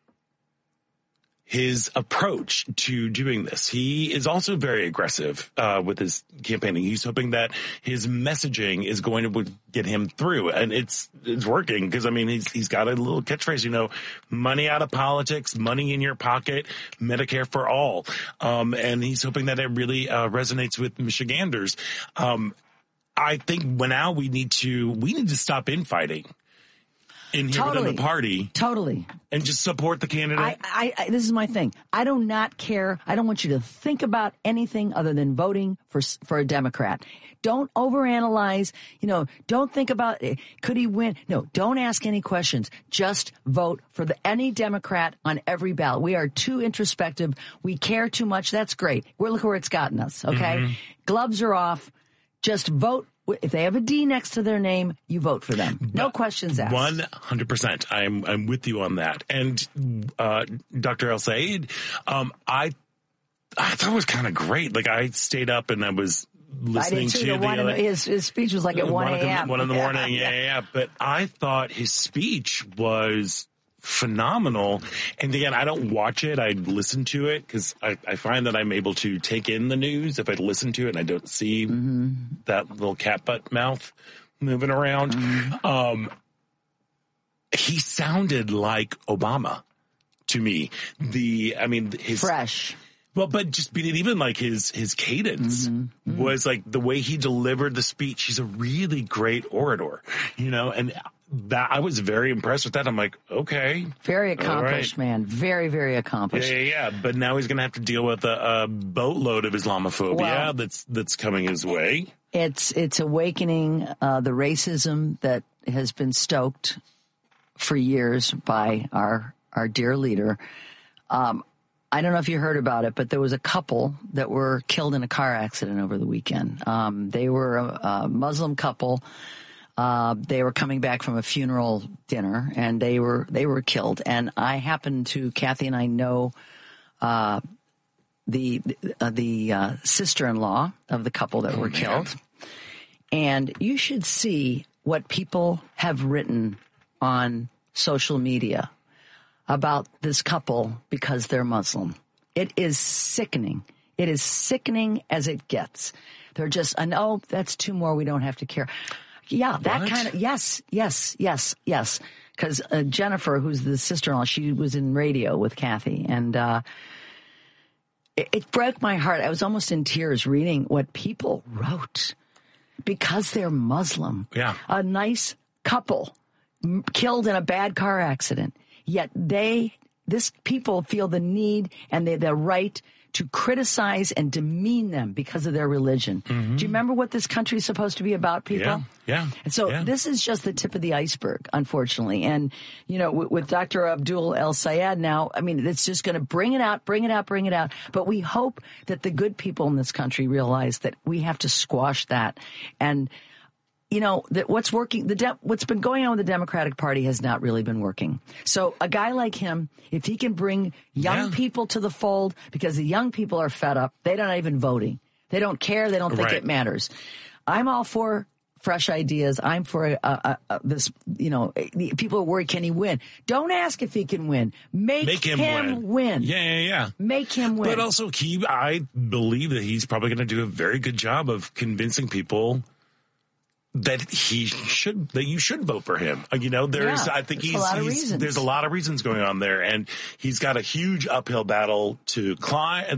Speaker 21: his approach to doing this. He is also very aggressive with his campaigning. He's hoping that his messaging is going to get him through, and it's working because he's got a little catchphrase, money out of politics, money in your pocket, Medicare for all, and he's hoping that it really resonates with Michiganders. I think now we need to stop infighting in here within the party.
Speaker 1: Totally.
Speaker 21: And just support the candidate.
Speaker 1: This is my thing. I do not care. I don't want you to think about anything other than voting for a Democrat. Don't overanalyze. Don't think about, could he win? No, don't ask any questions. Just vote for any Democrat on every ballot. We are too introspective. We care too much. That's great. Look where it's gotten us. Okay. Gloves are off. Just vote. If they have a D next to their name, you vote for them. No questions asked.
Speaker 21: 100%. I'm with you on that. And Dr. El Sayed, I thought it was kind of great. I stayed up and I was listening to
Speaker 1: his speech was at 1 a.m.
Speaker 21: 1 in the morning. Yeah. But I thought his speech was phenomenal. And again, I don't watch it. I listen to it because I find that I'm able to take in the news if I listen to it and I don't see that little cat butt mouth moving around. He sounded like Obama to me. His
Speaker 1: fresh.
Speaker 21: Well, but just even his cadence was the way he delivered the speech. He's a really great orator, and that I was very impressed with that. I'm like, okay.
Speaker 1: Very accomplished, man. Very, very accomplished.
Speaker 21: Yeah. But now he's going to have to deal with a boatload of Islamophobia that's coming his way.
Speaker 1: It's awakening the racism that has been stoked for years by our dear leader. I don't know if you heard about it, but there was a couple that were killed in a car accident over the weekend. They were a Muslim couple. They were coming back from a funeral dinner and they were killed. And I happen to, Kathy and I know, the sister-in-law of the couple that were killed. And you should see what people have written on social media about this couple because they're Muslim. It is sickening. It is sickening as it gets. They're just, oh, that's two more we don't have to care. Yeah, that kind of, yes. Because Jennifer, who's the sister-in-law, she was in radio with Kathy, and it broke my heart. I was almost in tears reading what people wrote because they're Muslim.
Speaker 21: Yeah.
Speaker 1: A nice couple killed in a bad car accident, yet people feel the need and the right to criticize and demean them because of their religion. Mm-hmm. Do you remember what this country is supposed to be about, people?
Speaker 21: Yeah.
Speaker 1: And so this is just the tip of the iceberg, unfortunately. And, with Dr. Abdul El Sayed now, I mean, it's just going to bring it out. But we hope that the good people in this country realize that we have to squash that. And, that what's working, what's been going on with the Democratic Party has not really been working. So a guy like him, if he can bring young people to the fold, because the young people are fed up, they're not even voting. They don't care. They don't think it matters. I'm all for fresh ideas. I'm for this, people are worried, can he win? Don't ask if he can win. Make him win.
Speaker 21: Yeah.
Speaker 1: Make him win.
Speaker 21: But also, I believe that he's probably going to do a very good job of convincing people that you should vote for him. I think there's a lot of reasons going on there, and he's got a huge uphill battle to climb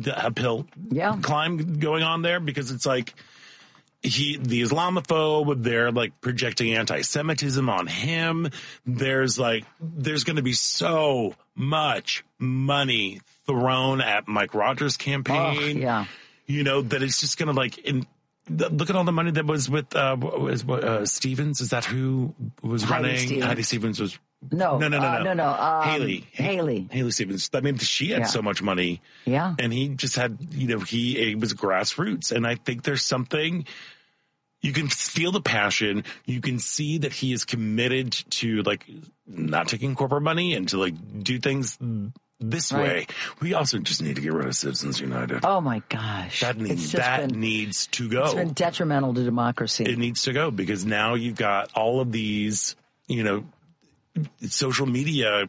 Speaker 21: going on there, because it's like the Islamophobe, they're like projecting anti-Semitism on him. There's going to be so much money thrown at Mike Rogers' campaign.
Speaker 1: Oh, yeah.
Speaker 21: That it's just going to look at all the money that was with Stevens. Is that who was running? Heidi Stevens was no. Haley Stevens. I mean, she had so much money.
Speaker 1: Yeah,
Speaker 21: and he just had he was grassroots, and I think there's something. You can feel the passion. You can see that he is committed to not taking corporate money and to do things this way. We also just need to get rid of Citizens United.
Speaker 1: Oh my gosh.
Speaker 21: That needs to go.
Speaker 1: It's been detrimental to democracy.
Speaker 21: It needs to go, because now you've got all of these, social media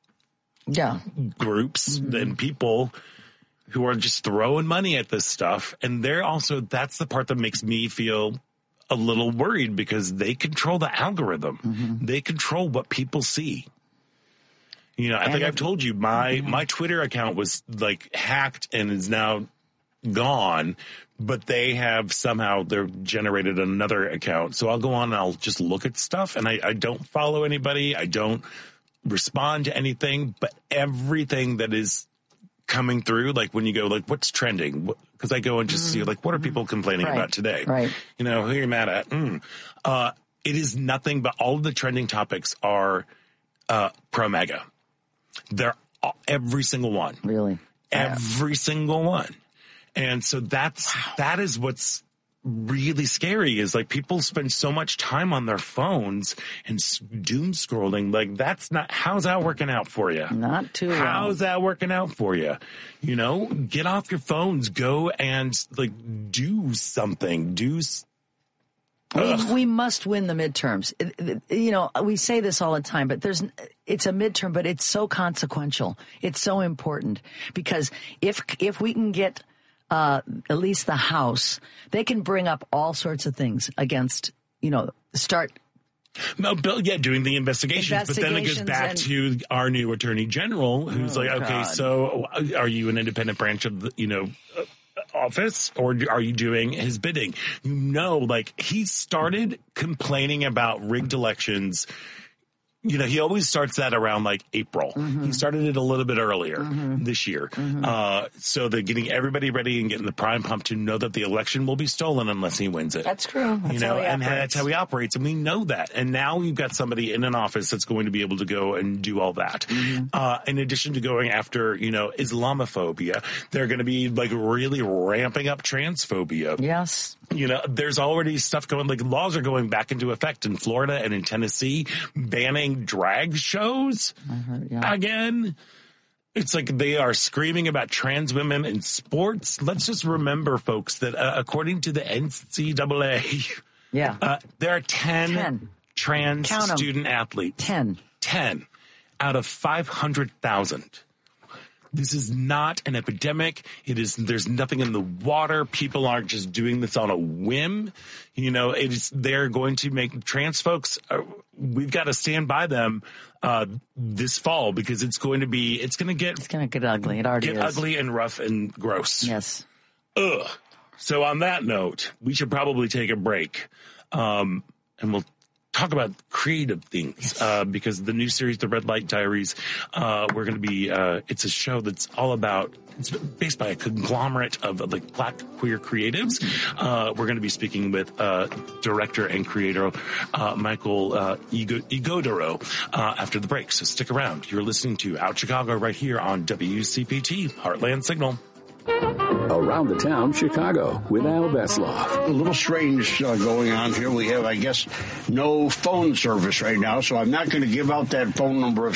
Speaker 21: groups and people who are just throwing money at this stuff. And that's the part that makes me feel a little worried, because they control the algorithm. Mm-hmm. They control what people see. I think I've told you my Twitter account was hacked and is now gone, but they have they're generated another account. So I'll go on and I'll just look at stuff, and I don't follow anybody. I don't respond to anything, but everything that is coming through, when you go, what's trending? Because I go and just see, what are people complaining about today?
Speaker 1: Right.
Speaker 21: Who are you mad at? It is nothing but all of the trending topics are pro-MAGA. They're every single one.
Speaker 1: Really?
Speaker 21: Every single one. And so that is what's really scary, is people spend so much time on their phones and doom scrolling. That's not, how's that working out for you?
Speaker 1: Not too well.
Speaker 21: How's that working out for you? Get off your phones, go and do something,
Speaker 1: We must win the midterms. We say this all the time, but it's a midterm, but it's so consequential. It's so important, because if we can get at least the House, they can bring up all sorts of things against, start.
Speaker 21: No, doing the investigations, but then it goes back to our new Attorney General, who's so are you an independent branch of the, office, or are you doing his bidding? He started complaining about rigged elections. He always starts that around April. Mm-hmm. He started it a little bit earlier this year. Mm-hmm. So they're getting everybody ready and getting the prime pump to know that the election will be stolen unless he wins it.
Speaker 1: That's true.
Speaker 21: That's how he operates. And we know that. And now we've got somebody in an office that's going to be able to go and do all that. Mm-hmm. In addition to going after, Islamophobia, they're going to be really ramping up transphobia.
Speaker 1: Yes.
Speaker 21: There's already stuff going, laws are going back into effect in Florida and in Tennessee, banning drag shows again. It's they are screaming about trans women in sports. Let's just remember, folks, that according to the NCAA, there are 10 trans student athletes.
Speaker 1: 10.
Speaker 21: out of 500,000. This is not an epidemic. There's nothing in the water. People aren't just doing this on a whim. They're going to make trans folks, we've got to stand by them, this fall, because it's going to get ugly. It already is. Ugly and rough and gross.
Speaker 1: Yes.
Speaker 21: Ugh. So on that note, we should probably take a break. And we'll talk about creative things, because the new series, The Red Light Diaries, we're going to be, it's a show that's all about, it's based by a conglomerate of like Black queer creatives. We're going to be speaking with director and creator Michael Igodoro after the break. So stick around. You're listening to Out Chicago right here on WCPT Heartland Signal.
Speaker 2: Around the Town, Chicago, with Al Besloff.
Speaker 3: A little strange going on here. We have, I guess, no phone service right now, so I'm not going to give out that phone number of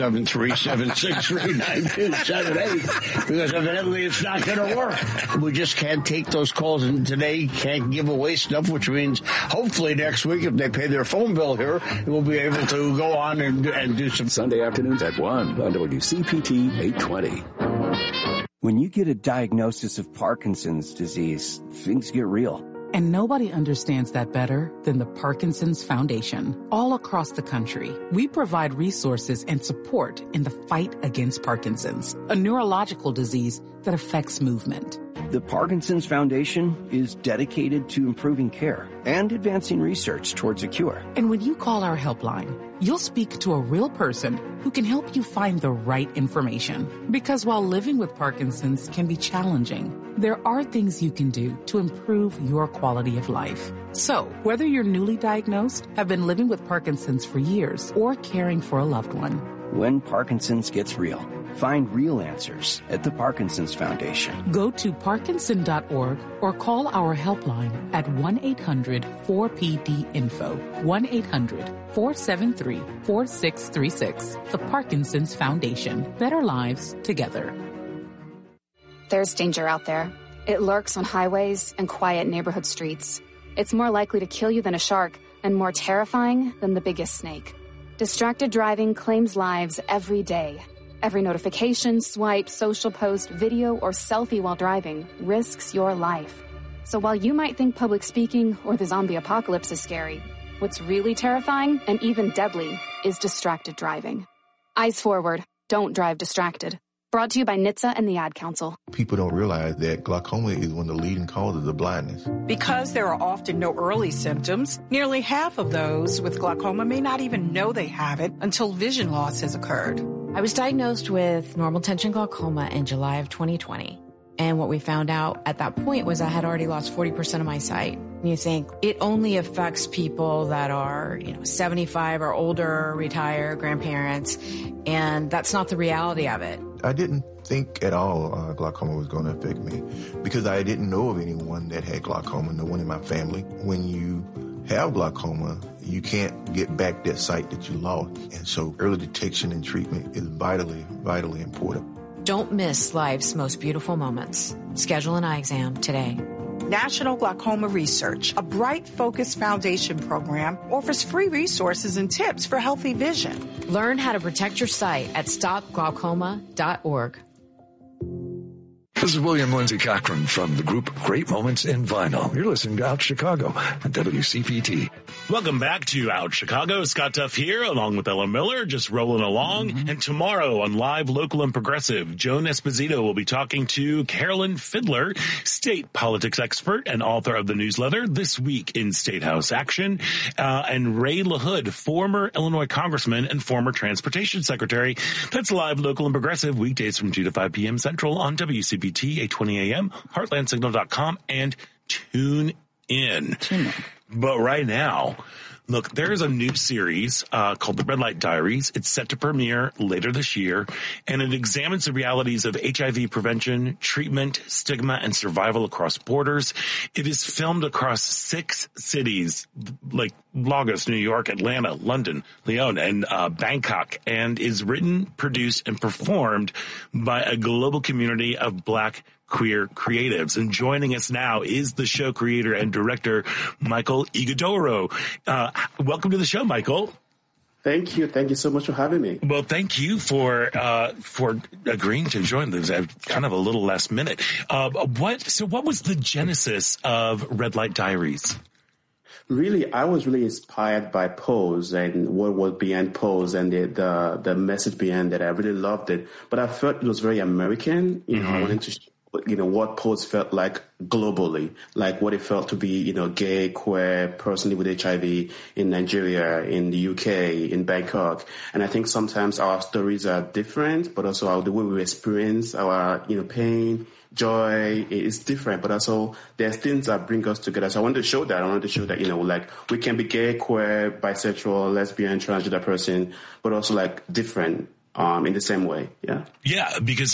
Speaker 3: 773-763-9278, because evidently it's not going to work. We just can't take those calls, and today can't give away stuff, which means hopefully next week, if they pay their phone bill here, we'll be able to go on and do some.
Speaker 2: Sunday afternoons at 1 on WCPT 820.
Speaker 5: When you get a diagnosis of Parkinson's disease, things get real.
Speaker 6: And nobody understands that better than the Parkinson's Foundation. All across the country, we provide resources and support in the fight against Parkinson's, a neurological disease that affects movement.
Speaker 5: The Parkinson's Foundation is dedicated to improving care and advancing research towards a cure.
Speaker 6: And when you call our helpline, you'll speak to a real person who can help you find the right information. Because while living with Parkinson's can be challenging, there are things you can do to improve your quality of life. So, whether you're newly diagnosed, have been living with Parkinson's for years, or caring for a loved one,
Speaker 5: when Parkinson's gets real, find real answers at the Parkinson's Foundation.
Speaker 6: Go to parkinson.org or call our helpline at 1-800-4PD-INFO, 1-800-473-4636. The Parkinson's Foundation. Better lives together.
Speaker 7: There's danger out there. It lurks on highways and quiet neighborhood streets. It's more likely to kill you than a shark and more terrifying than the biggest snake. Distracted driving claims lives every day. Every notification, swipe, social post, video, or selfie while driving risks your life. So while you might think public speaking or the zombie apocalypse is scary, what's really terrifying and even deadly is distracted driving. Eyes forward. Don't drive distracted. Brought to you by NHTSA and the Ad Council.
Speaker 8: People don't realize that glaucoma is one of the leading causes of blindness.
Speaker 13: Because there are often no early symptoms, nearly half of those with glaucoma may not even know they have it until vision loss has occurred.
Speaker 15: I was diagnosed with normal tension glaucoma in July of 2020. And what we found out at that point was I had already lost 40% of my sight. And you think it only affects people that are, 75 or older, retired, grandparents. And that's not the reality of it.
Speaker 8: I didn't think at all glaucoma was going to affect me because I didn't know of anyone that had glaucoma, no one in my family. When you have glaucoma, you can't get back that sight that you lost. And so early detection and treatment is vitally, vitally important.
Speaker 15: Don't miss life's most beautiful moments. Schedule an eye exam today.
Speaker 13: National Glaucoma Research, a Bright Focus Foundation program, offers free resources and tips for healthy vision.
Speaker 15: Learn how to protect your sight at stopglaucoma.org.
Speaker 2: This is William Lindsay Cochran from the group Great Moments in Vinyl. You're listening to Out Chicago on WCPT.
Speaker 21: Welcome back to Out Chicago. Scott Duff here, along with Ella Miller, just rolling along. Mm-hmm. And tomorrow on Live, Local, and Progressive, Joan Esposito will be talking to Carolyn Fiddler, state politics expert and author of the newsletter This Week in State House Action, and Ray LaHood, former Illinois congressman and former transportation secretary. That's Live, Local, and Progressive, weekdays from 2 to 5 p.m. Central on WCPT. 820 AM, heartlandsignal.com, and tune in. But right now, look, there's a new series called The Red Light Diaries. It's set to premiere later this year, and it examines the realities of HIV prevention, treatment, stigma, and survival across borders. It is filmed across 6 cities, like Lagos, New York, Atlanta, London, Lyon, and Bangkok, and is written, produced, and performed by a global community of Black queer creatives. And joining us now is the show creator and director, Michael Igodoro. Welcome to the show, Michael.
Speaker 4: Thank you. Thank you so much for having me.
Speaker 21: Well, thank you for agreeing to join this. Kind of a little last minute. What was the genesis of Red Light Diaries?
Speaker 4: Really, I was really inspired by Pose and what was behind Pose and the message behind that. I really loved it, but I felt it was very American. I wanted to what Pose felt like globally, like what it felt to be, gay, queer, personally with HIV in Nigeria, in the UK, in Bangkok. And I think sometimes our stories are different, but also the way we experience our, pain, joy is different, but also there's things that bring us together. So I wanted to show that, we can be gay, queer, bisexual, lesbian, transgender person, but also different, in the same way. Yeah.
Speaker 21: Yeah. Because,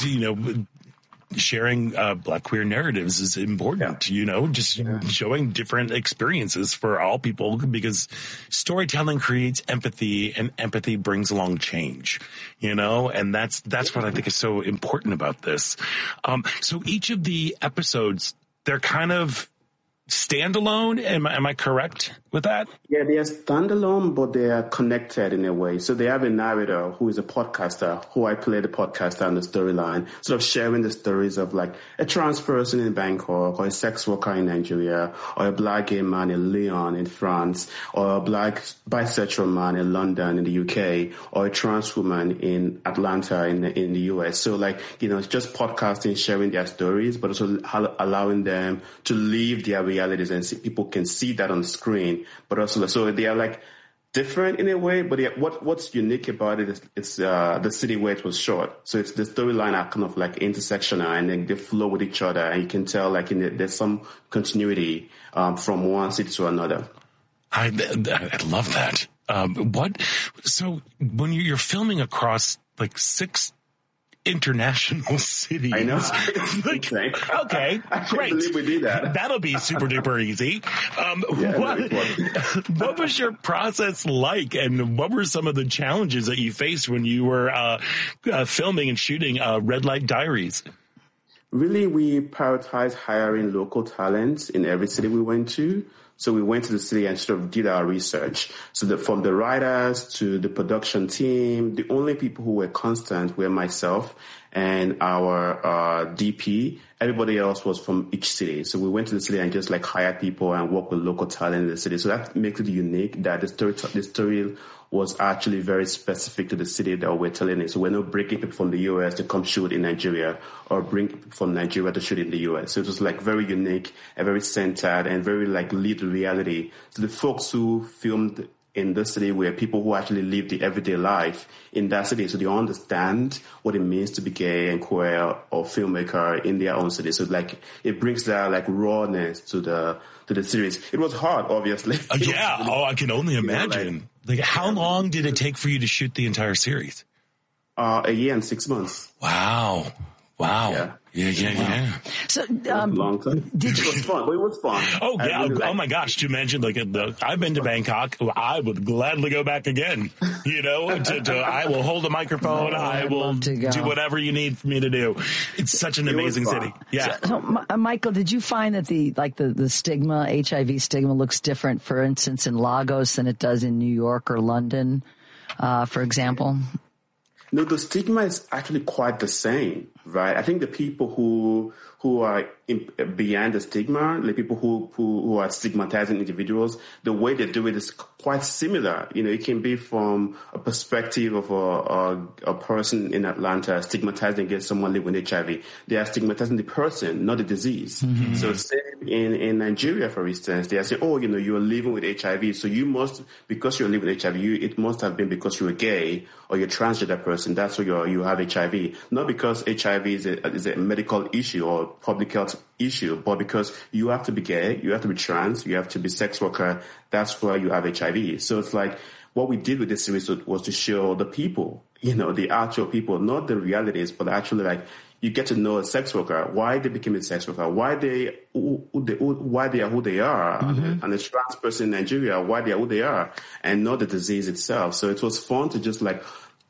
Speaker 21: sharing Black queer narratives is important, showing different experiences for all people, because storytelling creates empathy and empathy brings along change, and that's what I think is so important about this. So each of the episodes, they're kind of standalone. Am I correct with that?
Speaker 4: Yeah, they are standalone, but they are connected in a way. So they have a narrator who is a podcaster, who I play the podcaster on the storyline, sort of sharing the stories of a trans person in Bangkok, or a sex worker in Nigeria, or a Black gay man in Lyon in France, or a Black bisexual man in London in the UK, or a trans woman in Atlanta in the US. So it's just podcasting, sharing their stories, but also allowing them to live their realities and people can see that on the screen. But also, so they are different in a way, but what's unique about it is it's the city where it was shot. So it's the storyline are kind of intersectional, and then they flow with each other, and you can tell there's some continuity from one city to another.
Speaker 21: I love that. So when you're filming across 6 international cities.
Speaker 4: I know.
Speaker 21: Okay,
Speaker 4: I can't believe we did that.
Speaker 21: That'll be super duper easy. What was your process like, and what were some of the challenges that you faced when you were filming and shooting Red Light Diaries?
Speaker 4: Really, we prioritized hiring local talents in every city we went to. So we went to the city and sort of did our research. So from the writers to the production team, the only people who were constant were myself and our DP. Everybody else was from each city. So we went to the city and just hired people and worked with local talent in the city. So that makes it unique that the story was actually very specific to the city that we're telling it. So we're not bringing people from the US to come shoot in Nigeria or bring people from Nigeria to shoot in the US. So it was very unique and very centered and very lived reality. So the folks who filmed in the city were people who actually live the everyday life in that city. So they understand what it means to be gay and queer or filmmaker in their own city. So it brings that rawness to the series. It was hard, obviously.
Speaker 21: Yeah. I can only imagine. How long did it take for you to shoot the entire series?
Speaker 4: A year and 6 months.
Speaker 21: Wow. Yeah.
Speaker 4: So, long time. It was fun. It was fun.
Speaker 21: Oh yeah. Oh my gosh. To mention, I've been to Bangkok. I would gladly go back again. I will hold a microphone. I will do whatever you need for me to do. It's such an amazing city. Yeah.
Speaker 1: So, Michael, did you find that the stigma, HIV stigma, looks different, for instance, in Lagos than it does in New York or London, for example?
Speaker 4: No, the stigma is actually quite the same, right? I think the people who are beyond the stigma, the people who are stigmatizing individuals, the way they do it is quite similar. It can be from a perspective of a person in Atlanta stigmatizing against someone living with HIV. They are stigmatizing the person, not the disease. Mm-hmm. So in Nigeria, for instance, they are saying, you're living with HIV, so you must, because you're living with HIV, it must have been because you're gay or you're a transgender person. That's why you have HIV. Not because HIV is a medical issue or public health issue, but because you have to be gay, you have to be trans, you have to be sex worker. That's why you have HIV. So it's what we did with this series was to show the people, the actual people, not the realities, but actually you get to know a sex worker, why they became a sex worker, why they are who they are, mm-hmm. and a trans person in Nigeria, why they are who they are, and not the disease itself. So it was fun to just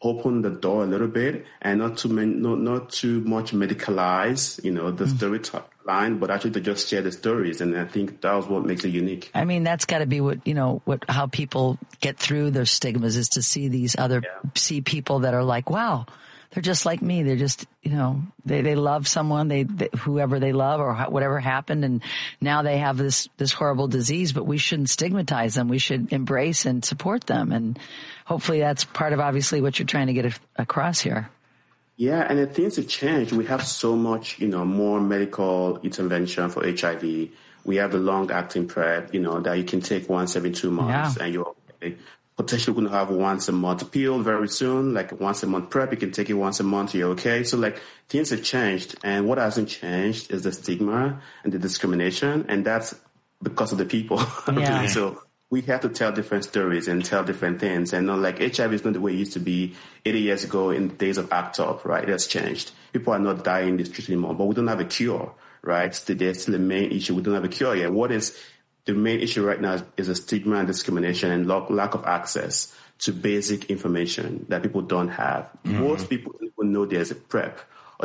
Speaker 4: open the door a little bit and not too much medicalize, the storyline, but actually to just share the stories. And I think that was what makes it unique.
Speaker 1: I mean, that's got to be how people get through their stigmas, is to see see people that are like, wow, they're just like me. They're just, they love someone, whoever they love or whatever happened. And now they have this horrible disease, but we shouldn't stigmatize them. We should embrace and support them. And hopefully that's part of obviously what you're trying to get across here.
Speaker 4: Yeah. And the things have changed. We have so much, more medical intervention for HIV. We have the long acting PrEP, that you can take once every 2 months and you're okay. Potentially going to have once a month pill very soon, like once a month PrEP. You can take it once a month. You're okay. So things have changed. And what hasn't changed is the stigma and the discrimination. And that's because of the people.
Speaker 1: Yeah.
Speaker 4: So we have to tell different stories and tell different things. And HIV is not the way it used to be 80 years ago in the days of ACT UP, right? It has changed. People are not dying in the street anymore, but we don't have a cure, right? There's still the main issue. We don't have a cure yet. What is the main issue right now is a stigma and discrimination and lack of access to basic information that people don't have. Most people don't even know there's a PrEP,